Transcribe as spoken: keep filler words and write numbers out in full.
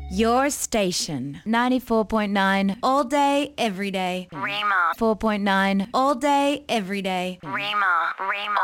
Your station. ninety-four point nine all day, every day. Rima. four point nine all day, every day. Rima. Rima.